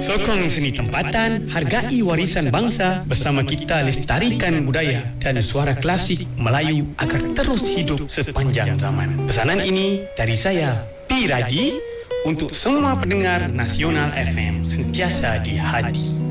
Sokong seni tempatan, hargai warisan bangsa, bersama kita lestarikan budaya dan suara klasik Melayu agar terus hidup sepanjang zaman. Pesanan ini dari saya, P. Raji, untuk semua pendengar Nasional FM, sentiasa di hati.